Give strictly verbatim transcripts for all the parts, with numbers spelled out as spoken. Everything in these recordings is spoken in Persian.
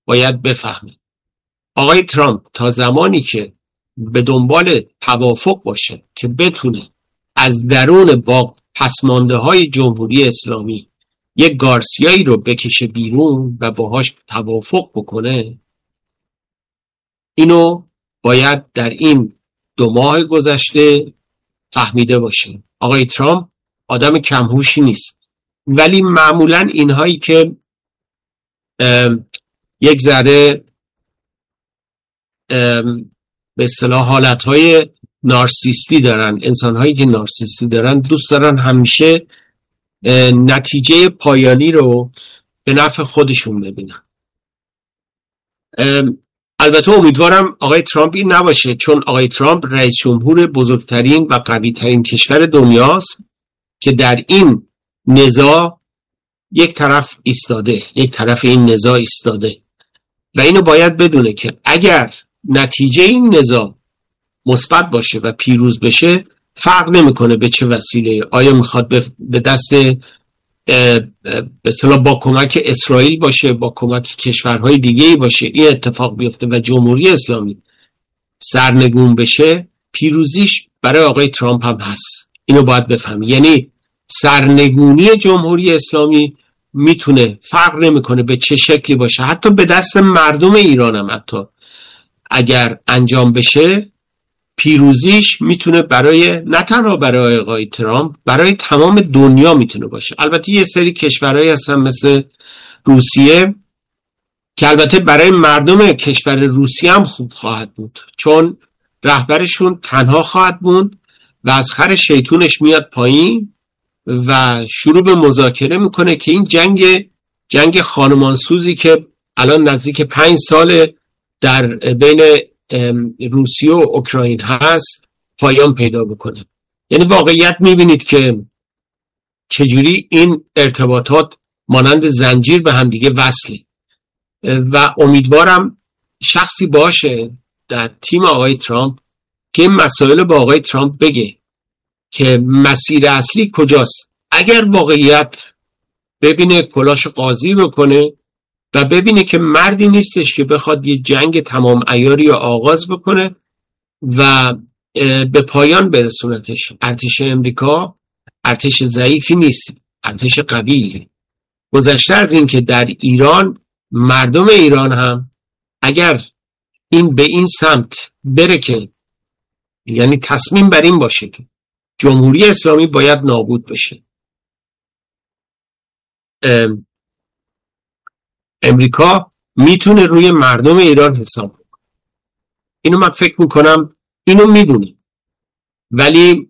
باید بفهمه آقای ترامپ تا زمانی که به دنبال توافق باشه که بتونه از درون با پسمانده های جمهوری اسلامی یک گارسیایی رو بکشه بیرون و باهاش توافق بکنه، اینو باید در این دو ماه گذشته فهمیده باشه. آقای ترامپ آدم کمهوشی نیست، ولی معمولاً اینهایی که یک ذره به اصطلاح حالتهای نارسیستی دارن، انسانهایی که نارسیستی دارن دوست دارن همیشه نتیجه پایانی رو به نفع خودشون ببینن. البته امیدوارم آقای ترامپ این نباشه، چون آقای ترامپ رئیس جمهور بزرگترین و قوی ترین کشور دنیاست که در این نزاع یک طرف ایستاده، یک طرف این نزاع ایستاده و اینو باید بدونه که اگر نتیجه این نزاع مثبت باشه و پیروز بشه، فرق نمیکنه به چه وسیله، آیا میخواد به دست به اصطلاح با کمک اسرائیل باشه، با کمک کشورهای دیگه‌ای باشه، این اتفاق بیفته و جمهوری اسلامی سرنگون بشه، پیروزیش برای آقای ترامپ هم هست. اینو باید بفهمی، یعنی سرنگونی جمهوری اسلامی میتونه فرق نمیکنه به چه شکلی باشه، حتی به دست مردم ایران هم حتی اگر انجام بشه، پیروزیش میتونه برای نه تنها برای آقای ترامپ، برای تمام دنیا میتونه باشه. البته یه سری کشورهایی هستن مثل روسیه که البته برای مردم کشور روسیه هم خوب خواهد بود، چون رهبرشون تنها خواهد بود و از خر شیطونش میاد پایین و شروع به مذاکره میکنه که این جنگ جنگ خانمانسوزی که الان نزدیک پنج سال در بین روسیه و اوکراین هست پایان پیدا بکنه. یعنی واقعیت میبینید که چجوری این ارتباطات مانند زنجیر به هم دیگه وصله و امیدوارم شخصی باشه در تیم آقای ترامپ که این مسائل با آقای ترامپ بگه که مسیر اصلی کجاست. اگر واقعیت ببینه کلاش قاضی بکنه و ببینه که مردی نیستش که بخواد یه جنگ تمام عیاری رو آغاز بکنه و به پایان برسونتش. ارتش امریکا ارتش ضعیفی نیست، ارتش قویه. گذشته از این که در ایران مردم ایران هم اگر این به این سمت بره که یعنی تصمیم بر این باشه که جمهوری اسلامی باید نابود بشه، امریکا میتونه روی مردم ایران حساب کنه. اینو من فکر میکنم اینو میدونه، ولی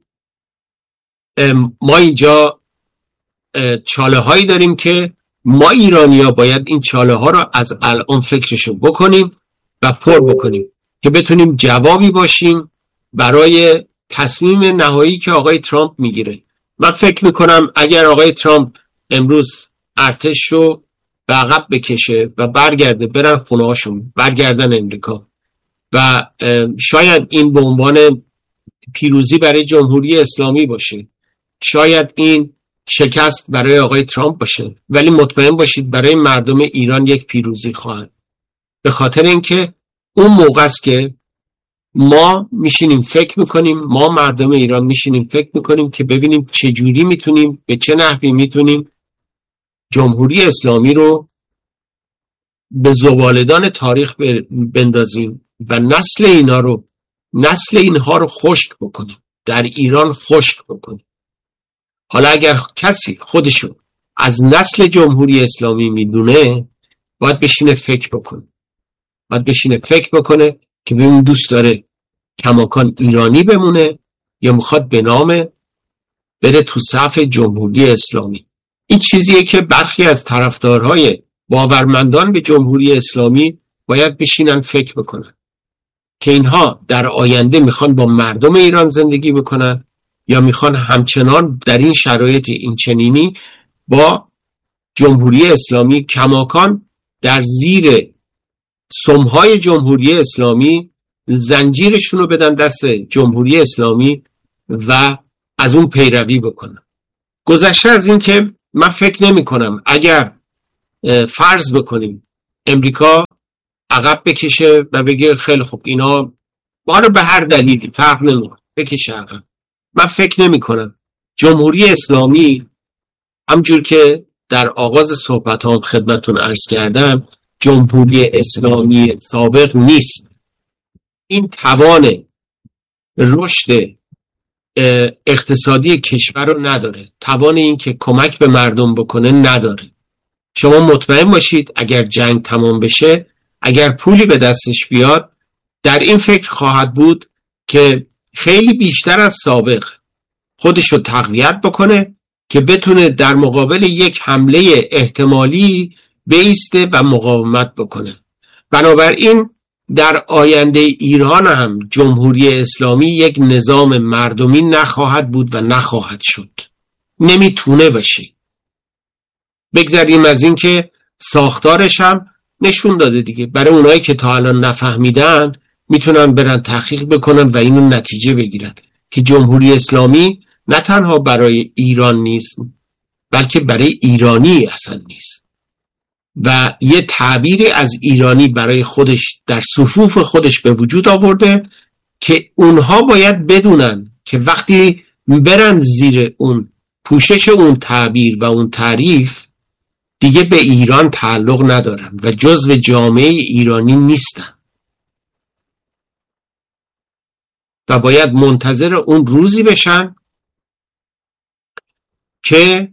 ما اینجا چاله هایی داریم که ما ایرانی‌ها باید این چاله ها رو از الان فکرشو بکنیم و پر بکنیم که بتونیم جوابی باشیم برای تصمیم نهایی که آقای ترامپ میگیره. من فکر میکنم اگر آقای ترامپ امروز ارتش رو به عقب بکشه و برگرده برن خونه هاشون، برگردن امریکا و شاید این به عنوان پیروزی برای جمهوری اسلامی باشه، شاید این شکست برای آقای ترامپ باشه، ولی مطمئن باشید برای مردم ایران یک پیروزی خواهد. به خاطر اینکه اون موقع است که ما میشینیم فکر میکنیم، ما مردم ایران میشینیم فکر میکنیم که ببینیم چه جوری میتونیم، به چه نحوی میتونیم جمهوری اسلامی رو به زباله‌دان تاریخ بندازیم و نسل اینا رو نسل اینها رو خشک بکنیم، در ایران خشک بکنیم. حالا اگر کسی خودشو از نسل جمهوری اسلامی میدونه، باید بشینه فکر بکنه باید بشینه فکر بکنه که ببین دوست داره کماکان ایرانی بمونه یا میخواد به نام بره تو صف جمهوری اسلامی. این چیزیه که برخی از طرفدارهای باورمندان به جمهوری اسلامی باید بشینن فکر بکنن که اینها در آینده میخوان با مردم ایران زندگی بکنن یا میخوان همچنان در این شرایط این چنینی با جمهوری اسلامی کماکان در زیر سمهای جمهوری اسلامی زنجیرشون رو بدن دست جمهوری اسلامی و از اون پیروی بکنن. گذشته از این که من فکر نمی کنم اگر فرض بکنیم امریکا عقب بکشه و بگه خیلی خوب اینا ما رو به هر دلیلی فرق نمیکنه بکشه عقب. من فکر نمی کنم جمهوری اسلامی، همجور که در آغاز صحبتام خدمتون عرض کردم، جمهوری اسلامی سابق نیست. این توان رشد اقتصادی کشور رو نداره، توان این که کمک به مردم بکنه نداره. شما مطمئن باشید اگر جنگ تمام بشه، اگر پولی به دستش بیاد، در این فکر خواهد بود که خیلی بیشتر از سابق خودش رو تقویت بکنه که بتونه در مقابل یک حمله احتمالی بایسته و مقاومت بکنه. بنابراین در آینده ایران هم جمهوری اسلامی یک نظام مردمی نخواهد بود و نخواهد شد، نمیتونه باشه. بگذاریم از این که ساختارش هم نشون داده دیگه. برای اونایی که تا الان نفهمیدن میتونن برن تحقیق بکنن و اینو نتیجه بگیرن که جمهوری اسلامی نه تنها برای ایران نیست، بلکه برای ایرانی اصلا نیست و یه تعبیری از ایرانی برای خودش در صفوف خودش به وجود آورده که اونها باید بدونن که وقتی برن زیر اون پوشش اون تعبیر و اون تعریف دیگه به ایران تعلق ندارن و جزو جامعه ایرانی نیستن و باید منتظر اون روزی بشن که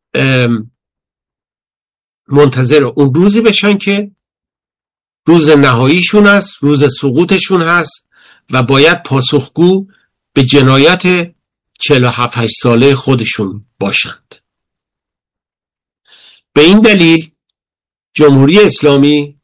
منتظر اون روزی بشن که روز نهاییشون هست، روز سقوطشون هست و باید پاسخگو به جنایات چهل و هفت ساله خودشون باشند. به این دلیل جمهوری اسلامی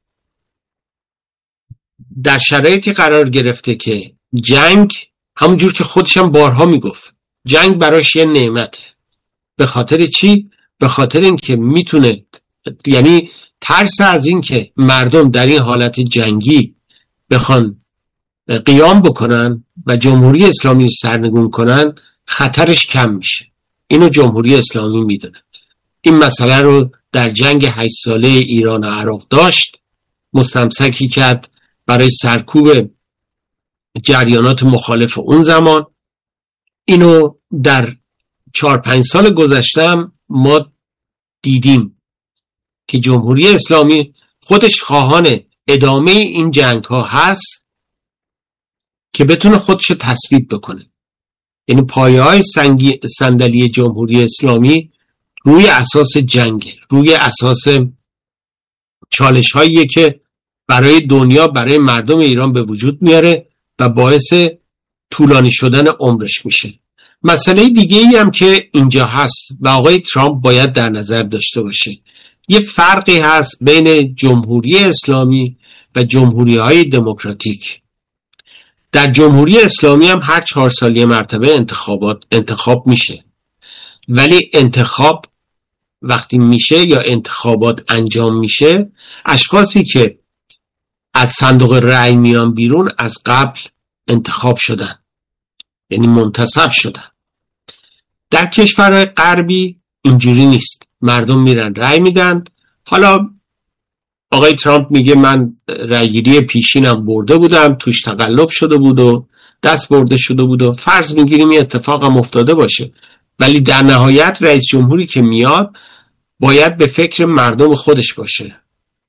در شرایطی قرار گرفته که جنگ، همونجور که خودشم بارها میگفت، جنگ براش یه نعمته. به خاطر چی؟ به خاطر اینکه میتونه، یعنی ترس از این که مردم در این حالت جنگی بخوان قیام بکنن و جمهوری اسلامی سرنگون کنن، خطرش کم میشه. اینو جمهوری اسلامی میدونه. این مسئله رو در جنگ هشت ساله ایران و عراق داشت، مستمسکی کرد برای سرکوب جریانات مخالف اون زمان. اینو در چهار پنج سال گذشتم ما دیدیم که جمهوری اسلامی خودش خواهان ادامه این جنگ ها هست که بتونه خودشو تثبیت بکنه. یعنی پایه های صندلی جمهوری اسلامی روی اساس جنگ، روی اساس چالش هایی که برای دنیا، برای مردم ایران به وجود میاره و باعث طولانی شدن عمرش میشه. مسئله دیگه ای هم که اینجا هست و آقای ترامپ باید در نظر داشته باشه، یه فرقی هست بین جمهوری اسلامی و جمهوری های دموکراتیک. در جمهوری اسلامی هم هر چهار سال یه مرتبه انتخابات انتخاب میشه، ولی انتخاب وقتی میشه یا انتخابات انجام میشه، اشخاصی که از صندوق رأی میان بیرون از قبل انتخاب شدن، یعنی منتصب شدن. در کشورهای غربی اینجوری نیست، مردم میرن رأی میدن. حالا آقای ترامپ میگه من رأیگیری پیشینم برده بودم، توش تقلب شده بود و دست برده شده بود و فرض میگیریم این اتفاق هم افتاده باشه، ولی در نهایت رئیس جمهوری که میاد باید به فکر مردم خودش باشه.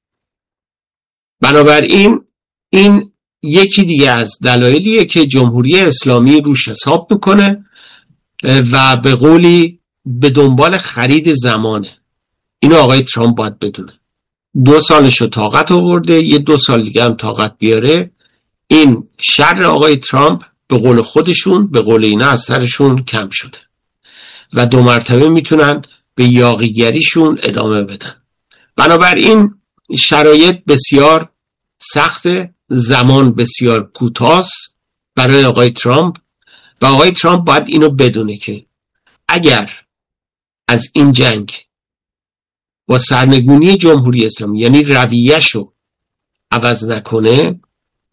بنابراین این یکی دیگه از دلایلیه که جمهوری اسلامی روش حساب میکنه و به قولی به دنبال خرید زمانه. اینو آقای ترامپ باید بدونه. دو سالشو طاقت آورده، یه دو سال دیگه هم طاقت بیاره. این شر آقای ترامپ به قول خودشون، به قول اینا از سرشون کم شده و دو مرتبه میتونن به یاغیگریشون ادامه بدن. بنابراین شرایط بسیار سخت، زمان بسیار کوتاه برای آقای ترامپ و آقای ترامپ باید اینو بدونه که اگر از این جنگ با سرنگونی جمهوری اسلامی، یعنی رویه‌شو عوض نکنه،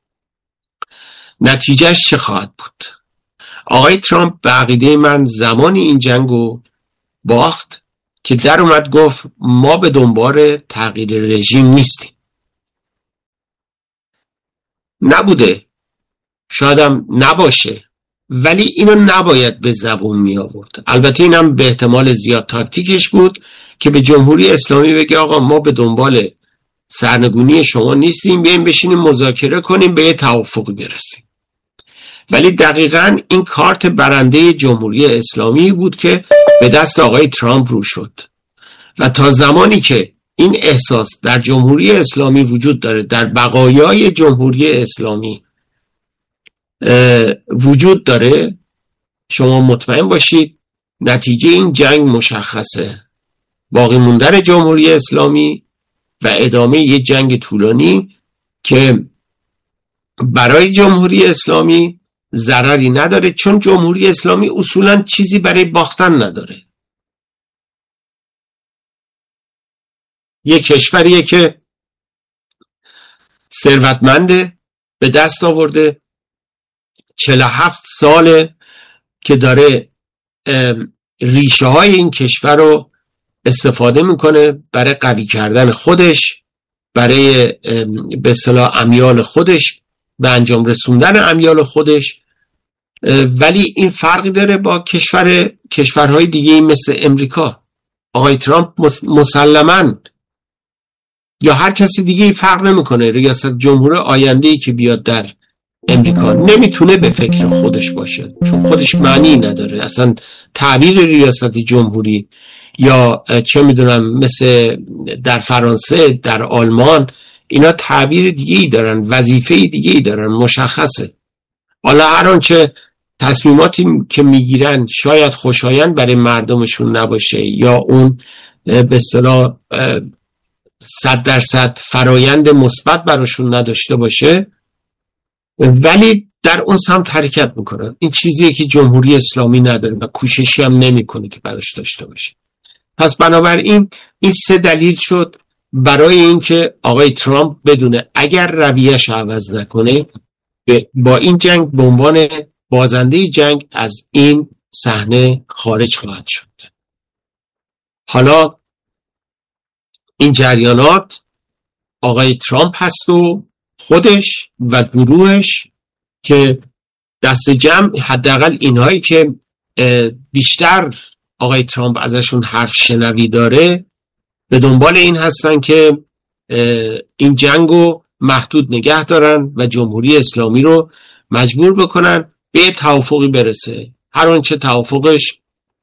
نتیجهش چه خواهد بود؟ آقای ترامپ به عقیده من زمانی این جنگو باخت که در اومد گفت ما به دنبال تغییر رژیم نیستیم. نبوده، شایدم نباشه، ولی اینو نباید به زبون می آورد. البته اینم به احتمال زیاد تاکتیکش بود که به جمهوری اسلامی بگه آقا ما به دنبال سرنگونی شما نیستیم، بیایم بشینیم مذاکره کنیم به یه توافقی برسیم. ولی دقیقاً این کارت برنده جمهوری اسلامی بود که به دست آقای ترامپ رو شد و تا زمانی که این احساس در جمهوری اسلامی وجود داره، در بقایای جمهوری اسلامی وجود داره، شما مطمئن باشید نتیجه این جنگ مشخصه: باقی موندن جمهوری اسلامی و ادامه یه جنگ طولانی که برای جمهوری اسلامی ضرری نداره، چون جمهوری اسلامی اصولاً چیزی برای باختن نداره. یک کشوریه که ثروتمنده، به دست آورده، چهل و هفت ساله که داره ریشه های این کشور رو استفاده میکنه برای قوی کردن خودش، برای به اصطلاح امیال خودش، به انجام رسوندن امیال خودش. ولی این فرقی داره با کشور کشورهای دیگه مثل امریکا. آقای ترامپ مسلماً یا هر کسی دیگه فرق نمیکنه، ریاست جمهور آینده‌ای که بیاد در امریکا نمیتونه به فکر خودش باشه، چون خودش معنی نداره. اصلا تعبیر ریاست جمهوری یا چه میدونم مثل در فرانسه، در آلمان، اینا تعبیر دیگه‌ای دارن، وظیفه دیگه‌ای دارن، مشخصه. حالا هر آنچه تصمیماتی که میگیرن شاید خوشایند برای مردمشون نباشه یا اون به اصطلاح صد درصد فرایند مثبت براشون نداشته باشه، ولی در اون سمت حرکت میکنن. این چیزیه که جمهوری اسلامی نداره و کوششی هم نمیکنه که براش داشته باشه. پس بنابراین این سه دلیل شد برای اینکه آقای ترامپ بدونه اگر رویه‌اش عوض نکنه با این جنگ به عنوان بازنده جنگ از این صحنه خارج خواهد شد. حالا این جریانات آقای ترامپ هست و خودش و گروهش که دست جمع، حداقل اینهایی که بیشتر آقای ترامپ ازشون حرف شنوی داره، به دنبال این هستن که این جنگو محدود نگه دارن و جمهوری اسلامی رو مجبور بکنن به توافقی برسه، هر آنچه توافقش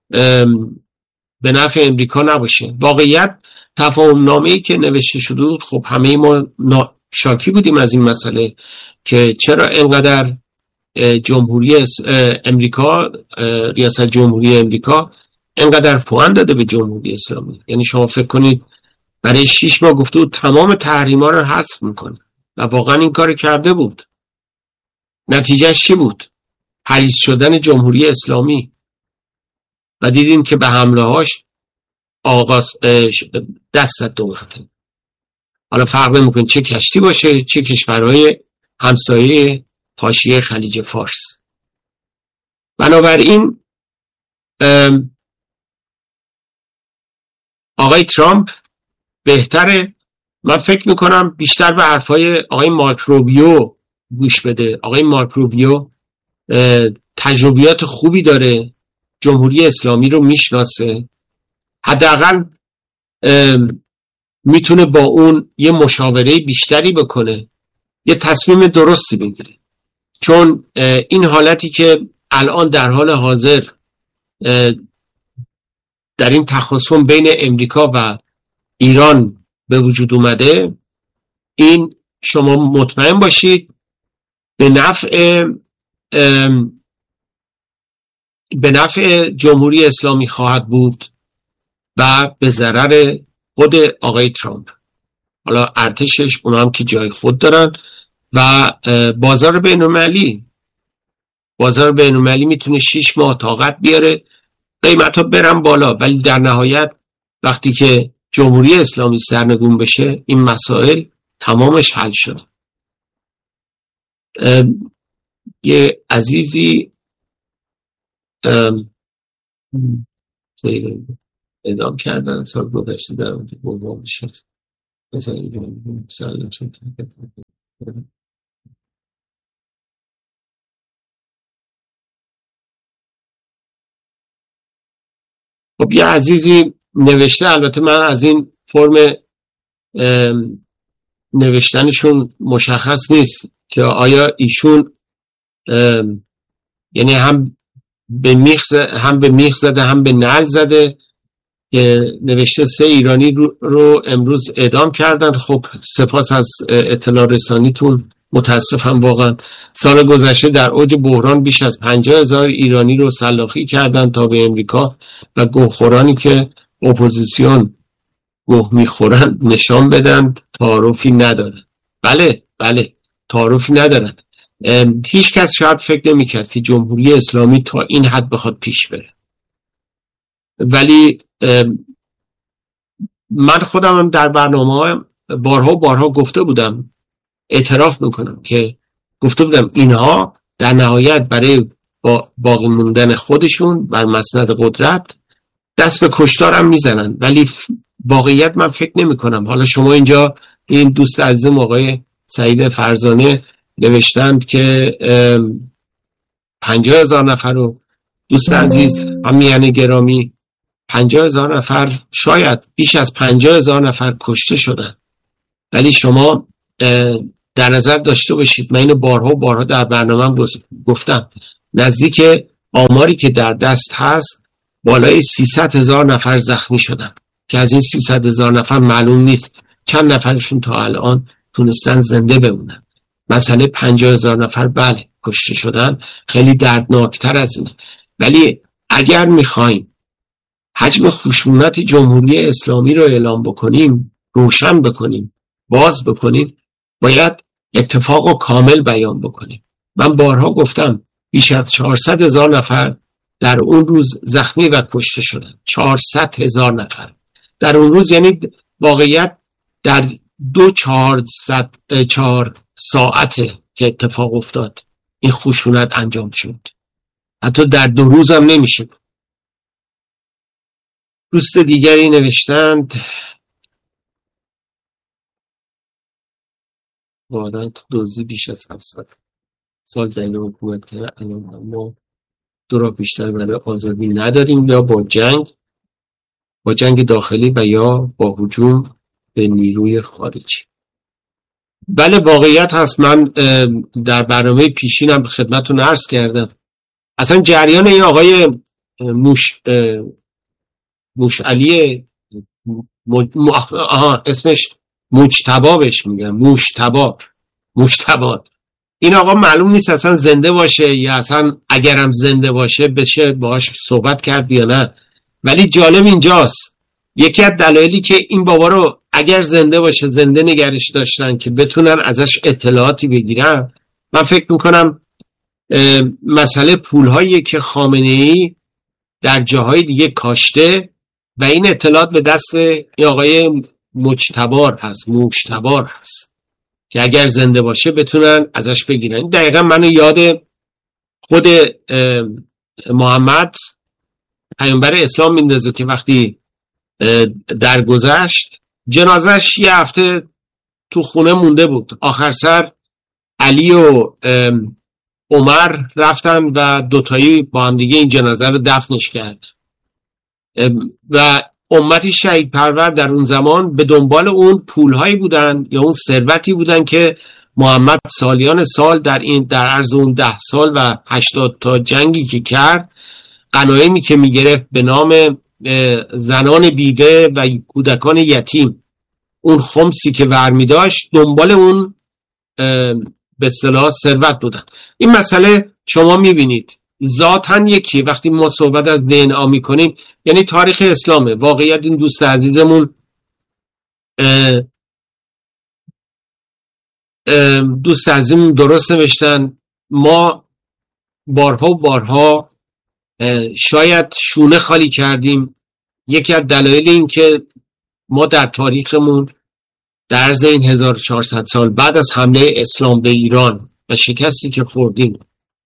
به نفع امریکا نباشه. واقعیت تفاهم نامه‌ای که نوشته شده بود، خب همه ما شاکی بودیم از این مسئله که چرا اینقدر جمهوری امریکا، ریاست جمهوری امریکا اینقدر پوان داده به جمهوری اسلامی. یعنی شما فکر کنید برای شش ماه گفته بود تمام تحریما رو حذف میکنه و واقعا این کار کرده بود. نتیجهش چی بود؟ حریص شدن جمهوری اسلامی و دیدین که به حمله هاش آغاز دست زد دولت. حالا فرق نمیکنه چه کشتی باشه، چه کشورهای همسایه حاشیه خلیج فارس. بنابراین آقای ترامپ بهتره، من فکر میکنم بیشتر به حرفای آقای مارک روبیو گوش بده. آقای مارک روبیو تجربیات خوبی داره، جمهوری اسلامی رو میشناسه، حداقل میتونه با اون یه مشاوره بیشتری بکنه، یه تصمیم درستی بگیره. چون این حالتی که الان در حال حاضر در این تخاصم بین امریکا و ایران به وجود اومده، این شما مطمئن باشید به نفع به نفع جمهوری اسلامی خواهد بود و به ضرر خود آقای ترامپ. حالا ارتشش اونا هم که جای خود دارن و بازار بین‌المللی بازار بین‌المللی میتونه شش ماه طاقت بیاره، قیمتا برن بالا، ولی در نهایت وقتی که جمهوری اسلامی سرنگون بشه این مسائل تمامش حل شد. یه عزیزی اعدام کردن سال گذشته در اونجا بابا شد. مثلا خب یه عزیزی نوشته، البته من از این فرم نوشتنشون مشخص نیست که آیا ایشون یعنی هم به میخ هم به میخ زده هم به نعل زده، که نوشته سه ایرانی رو, رو امروز اعدام کردن. خب سپاس از اطلاع رسانیتون، متاسفم واقعا. سال گذشته در اوج بحران بیش از پنجاه هزار ایرانی رو سلاخی کردن تا به امریکا و گوخورانی که اپوزیسیون گوه میخورند نشان بدن تعارفی ندارن. بله بله تعارفی ندارن. هیچ کس شاید فکر نمی کرد که جمهوری اسلامی تا این حد بخواد پیش بره، ولی من خودم هم در برنامه بارها بارها گفته بودم، اعتراف میکنم که گفته بودم اینها در نهایت برای با باقی موندن خودشون بر مسند قدرت دست به کشتار هم میزنن، ولی واقعیت من فکر نمی کنم. حالا شما اینجا این دوست عزیزم آقای سعید فرزانه نوشتند که پنجاه هزار نفر رو، دوست عزیز همیهن گرامی، پنجاه هزار نفر، شاید بیش از پنجاه هزار نفر کشته شدن، ولی شما در نظر داشته باشید، من اینو بارها بارها در برنامه گفتم، نزدیک آماری که در دست هست بالای سیصد هزار نفر زخمی شدن که از این سیصد هزار نفر معلوم نیست چند نفرشون تا الان تونستن زنده بمونن. مثلا پنجاه هزار نفر بله کشته شدن، خیلی دردناکتر از این. ولی اگر میخوایم حجم خشونت جمهوری اسلامی رو اعلام بکنیم، روشن بکنیم، باز بکنیم، باید اتفاق و کامل بیان بکنیم. من بارها گفتم بیش از چهارصد هزار نفر در اون روز زخمی و کشته شدن. چهارصد هزار نفر در اون روز، یعنی واقعیت در دو چهارصد چهار ساعته که اتفاق افتاد این خشونت انجام شد، حتی در دو روز هم نمیشه. دوست دیگری نوشتند واردات دوزی بیش از هفتصد سال در این حکومت کرده، الان ما دو را بیشتر برای آزادی نداریم، یا با جنگ با جنگ داخلی و یا با هجوم به نیروی خارجی. بله واقعیت هست. من در برنامه پیشینم خدمتتون عرض کردم اصلا جریان این آقای موش موشعلی م... م... آها اسمش مجتبی بهش میگن، موشتبا مجتبی، این آقا معلوم نیست اصلا زنده باشه یا اصلا اگرم زنده باشه بشه باهاش صحبت کرد یا نه. ولی جالب اینجاست، یکی از دلایلی که این بابا رو اگر زنده باشه زنده نگرش داشتن که بتونن ازش اطلاعاتی بگیرن، من فکر میکنم مسئله پولهایی که خامنه‌ای در جاهای دیگه کاشته و این اطلاعات به دست این آقای مجتبار هست مجتبار هست که اگر زنده باشه بتونن ازش بگیرن. دقیقا منو یاد خود محمد پیامبر اسلام میندازه که وقتی درگذشت جنازش یه هفته تو خونه مونده بود، آخر سر علی و عمر رفتن و دوتایی با هم دیگه این جنازه رو دفنش کرد و امتی شهید پرور در اون زمان به دنبال اون پولهایی بودن یا اون ثروتی بودن که محمد سالیان سال در این در عرض اون ده سال و هشتاد تا جنگی که کرد، غنایمی که میگرفت به نام زنان بیوه و کودکان یتیم، اون خمسی که ورمی داشت دنبال اون به اصطلاح ثروت بودن. این مسئله شما میبینید ذاتاً یکی. وقتی ما صحبت از دی ان ای میکنیم یعنی تاریخ اسلامه. واقعیت این دوست عزیزمون اه اه دوست عزیزمون درست نوشتن، ما بارها و بارها شاید شونه خالی کردیم. یکی از دلایل این که ما در تاریخمون در عرض این هزار و چهارصد سال بعد از حمله اسلام به ایران و شکستی که خوردیم،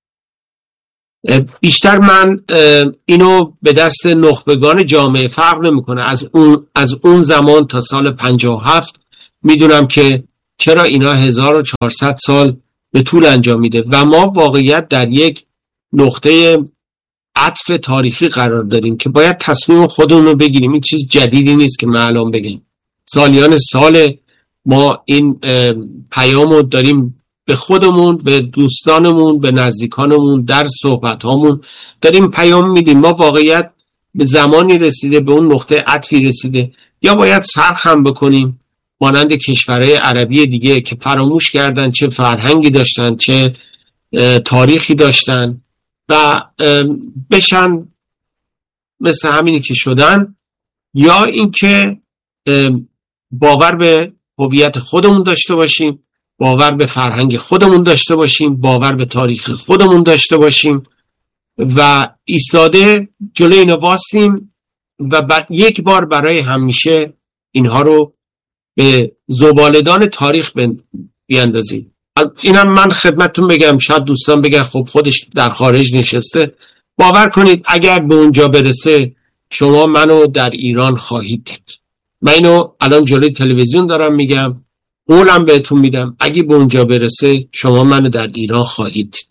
بیشتر من اینو به دست نخبگان جامعه فرق نمیکنه از اون از اون زمان تا سال پنجاه و هفت میدونم که چرا اینا هزار و چهارصد سال به طول انجام میده و ما واقعیت در یک نقطه عطف تاریخی قرار داریم که باید تصمیم خودمون رو بگیریم. این چیز جدیدی نیست که من الان بگم. سالیان سال ما این پیام رو داریم به خودمون، به دوستانمون، به نزدیکانمون در صحبت هامون داریم پیام میدیم. ما واقعیت به زمانی رسیده، به اون نقطه عطفی رسیده، یا باید سرخ هم بکنیم مانند کشورهای عربی دیگه که فراموش کردن چه فرهنگی داشتن، چه تاریخی داشتن و بشن مثل همینی که شدن، یا اینکه باور به هویت خودمون داشته باشیم، باور به فرهنگ خودمون داشته باشیم، باور به تاریخ خودمون داشته باشیم و ایستاده جلوی اینا واسیم و بعد یک بار برای همیشه اینها رو به زباله‌دان تاریخ بیاندازیم. اینم من خدمتتون بگم، شاید دوستان بگن خب خودش در خارج نشسته. باور کنید اگر به اونجا برسه شما منو در ایران خواهید دید. من اینو الان جلوی تلویزیون دارم میگم، قولم بهتون میدم اگه به اونجا برسه شما منو در ایران خواهید دید.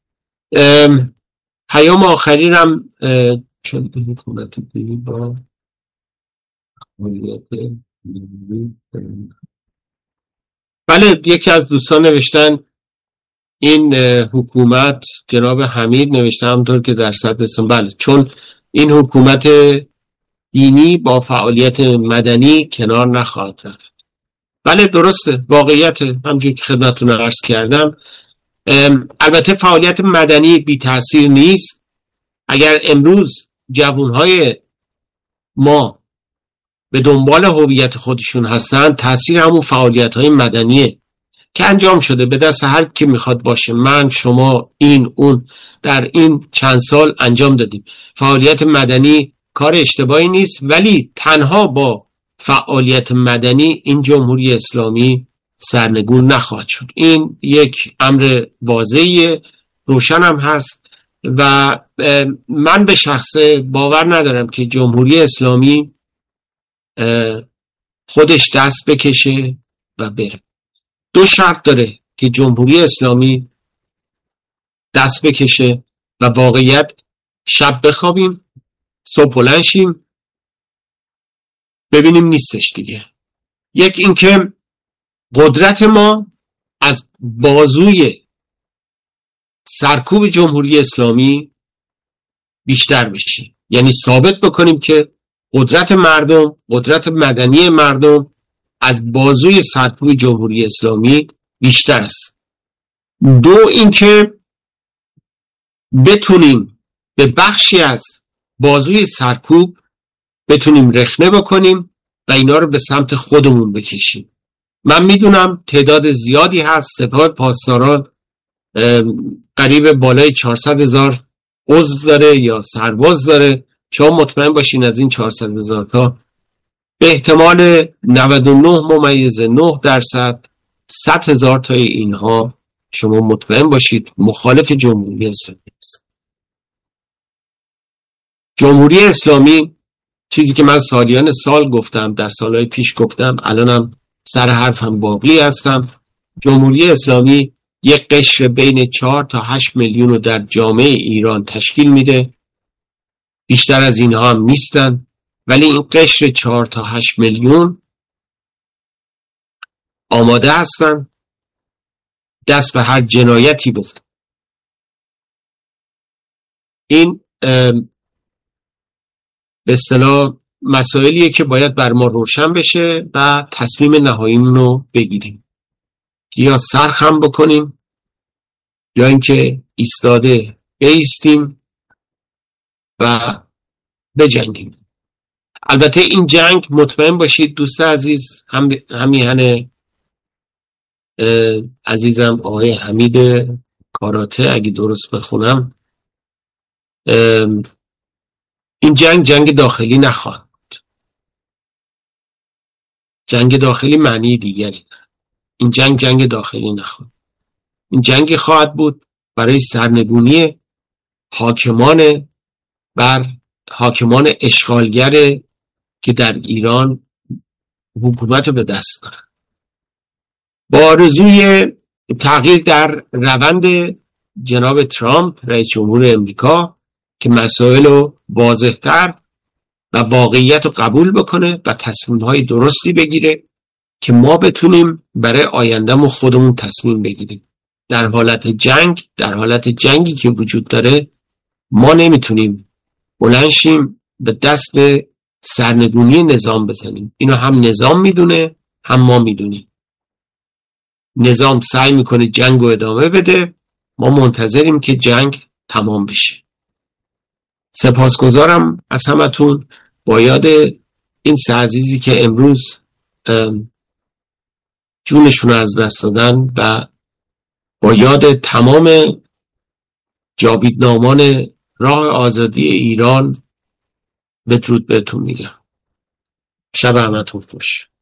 پیام آخری رم چون حکومت با بله، یکی از دوستان نوشتن این حکومت، جناب حمید نوشته همونطور که در صدر اسم، بله، چون این حکومت دینی با فعالیت مدنی کنار نخواهد رفت. بله درسته، واقعیت همونجور که خدمتتون عرض کردم. البته فعالیت مدنی بی تأثیر نیست. اگر امروز جوانهای ما به دنبال هویت خودشون هستن، تأثیر همون فعالیت‌های مدنیه که انجام شده به دست هر کی میخواد باشه. من، شما، این، اون در این چند سال انجام دادیم. فعالیت مدنی کار اشتباهی نیست، ولی تنها با فعالیت مدنی این جمهوری اسلامی سرنگون نخواهد شد. این یک امر واضحه، روشن هم هست و من به شخصه باور ندارم که جمهوری اسلامی خودش دست بکشه و بره. دو شرط داره که جمهوری اسلامی دست بکشه و واقعیت شب بخوابیم صبح بلند شیم ببینیم نیستش دیگه. یک اینکه قدرت ما از بازوی سرکوب جمهوری اسلامی بیشتر بشه، یعنی ثابت بکنیم که قدرت مردم، قدرت مدنی مردم از بازوی سرکوب جمهوری اسلامی بیشتر است. دو اینکه بتونیم به بخشی از بازوی سرکوب بتونیم رخنه بکنیم و اینا رو به سمت خودمون بکشیم. من میدونم تعداد زیادی هست، سپاه پاسداران قریب بالای چهارصد هزار عضو داره یا سرباز داره. شما مطمئن باشین از این چهارصد هزار تا به احتمال نود و نه ممیز نه درصد صد هزار تای اینها شما مطمئن باشید مخالف جمهوری اسلامی است. جمهوری اسلامی، چیزی که من سالیان سال گفتم، در سالهای پیش گفتم، الانم سر حرفم باقی هستم، جمهوری اسلامی یک قشر بین چهار تا هشت میلیون رو در جامعه ایران تشکیل میده. بیشتر از اینها هم نیستن، ولی این قشر چهار تا هشت میلیون آماده هستن دست به هر جنایتی بزن. این به اصطلاح مسائلیه که باید بر ما روشن بشه و تصمیم نهاییمون رو بگیریم، یا سرخم بکنیم یا اینکه ایستاده بایستیم و بجنگیم. البته این جنگ مطمئن باشید دوست عزیز، هم همیهن عزیزم آقای حمید کاراته اگه درست بخونم، این جنگ جنگ داخلی نخواهد بود. جنگ داخلی معنی دیگری داره. این جنگ جنگ داخلی نخواهد. این جنگی خواهد بود برای سرنگونی حاکمان بر حاکمان اشغالگر که در ایران حکومت به دست دارن، با آرزوی تغییر در روند جناب ترامپ رئیس جمهور امریکا که مسائل رو واضح‌تر و واقعیت رو قبول بکنه و تصمیم‌های درستی بگیره که ما بتونیم برای آینده‌مون خودمون تصمیم بگیریم. در حالت جنگ، در حالت جنگی که وجود داره، ما نمیتونیم بلند شیم به دست به سرنگونی نظام بزنیم. اینو هم نظام میدونه هم ما میدونیم. نظام سعی میکنه جنگ رو ادامه بده، ما منتظریم که جنگ تمام بشه. سپاسگزارم از همتون. با یاد این سه عزیزی که امروز جونشون از دست دادن و با یاد تمام جاویدنامان راه آزادی ایران بدرود بهتون میگم. شب همتون خوش.